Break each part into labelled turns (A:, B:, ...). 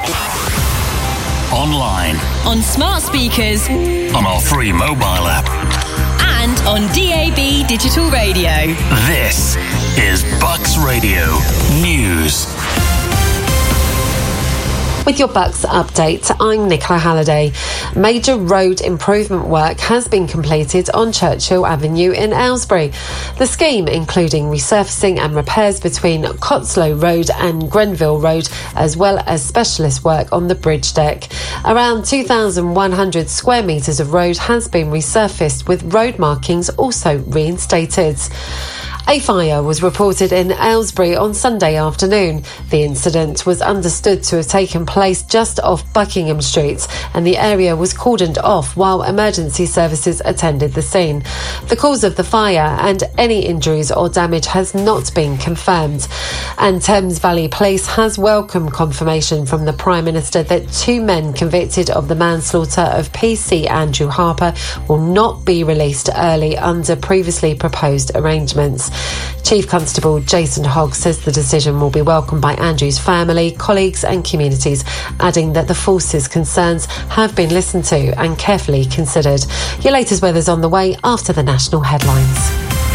A: Online.
B: On smart speakers.
A: On our free mobile app.
B: And on DAB digital radio.
A: This is Bucks Radio News.
C: With your Bucks update, I'm Nicola Halliday. Major road improvement work has been completed on Churchill Avenue in Aylesbury. The scheme, including resurfacing and repairs between Cotslow Road and Grenville Road, as well as specialist work on the bridge deck. Around 2,100 square metres of road has been resurfaced, with road markings also reinstated. A fire was reported in Aylesbury on Sunday afternoon. The incident was understood to have taken place just off Buckingham Street, and the area was cordoned off while emergency services attended the scene. The cause of the fire and any injuries or damage has not been confirmed. And Thames Valley Police has welcomed confirmation from the Prime Minister that 2 men convicted of the manslaughter of PC Andrew Harper will not be released early under previously proposed arrangements. Chief Constable Jason Hogg says the decision will be welcomed by Andrew's family, colleagues and communities, adding that the force's concerns have been listened to and carefully considered. Your latest weather's on the way after the national headlines.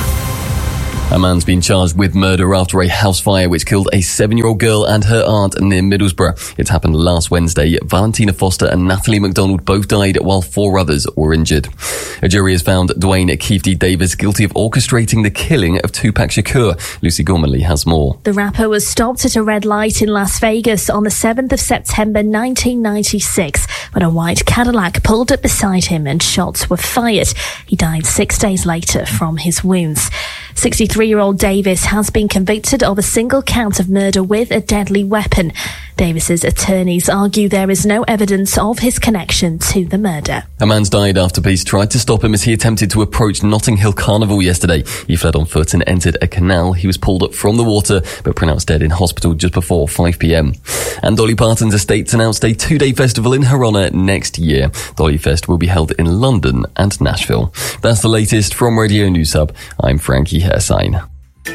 D: A man's been charged with murder after a house fire which killed a 7-year-old girl and her aunt near Middlesbrough. It happened last Wednesday. Valentina Foster and Natalie MacDonald both died while 4 others were injured. A jury has found Dwayne Keefty Davis guilty of orchestrating the killing of Tupac Shakur. Lucy Gormanley has more.
E: The rapper was stopped at a red light in Las Vegas on the 7th of September 1996 when a white Cadillac pulled up beside him and shots were fired. He died 6 days later from his wounds. 63-year-old Davis has been convicted of a single count of murder with a deadly weapon. Davis's attorneys argue there is no evidence of his connection to the murder.
D: A man's died after police tried to stop him as he attempted to approach Notting Hill Carnival yesterday. He fled on foot and entered a canal. He was pulled up from the water but pronounced dead in hospital just before 5 p.m. And Dolly Parton's estates announced a 2-day festival in her honour next year. Dolly Fest will be held in London and Nashville. That's the latest from Radio News Hub. I'm Frankie Hersign.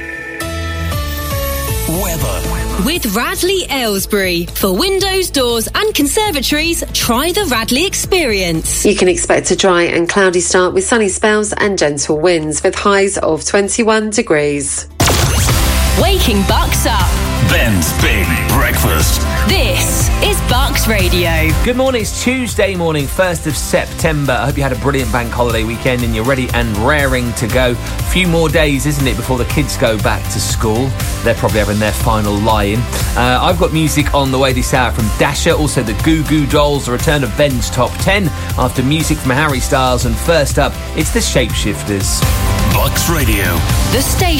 A: Weather.
B: With Radley Aylesbury. For windows, doors and conservatories, try the Radley experience.
C: You can expect a dry and cloudy start with sunny spells and gentle winds with highs of 21 degrees.
B: Waking Bucks up.
A: Ben's Big Breakfast.
B: This is Bucks Radio.
F: Good morning, it's Tuesday morning, 1st of September. I hope you had a brilliant bank holiday weekend and you're ready and raring to go. A few more days, isn't it, before the kids go back to school. They're probably having their final lie-in. I've got music on the way this hour from Dasher, also the Goo Goo Dolls, the return of Ben's Top 10, after music from Harry Styles, and first up, it's the Shapeshifters.
A: Bucks Radio.
B: The station